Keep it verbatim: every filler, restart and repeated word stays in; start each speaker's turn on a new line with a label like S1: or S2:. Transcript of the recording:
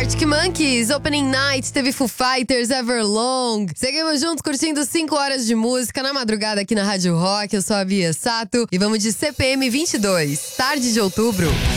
S1: Arctic Monkeys, Opening Night, teve Foo Fighters, Everlong. Seguimos juntos curtindo cinco horas de música na madrugada aqui na Rádio Rock. Eu sou a Bia Sato e vamos de C P M vinte e dois, tarde de outubro.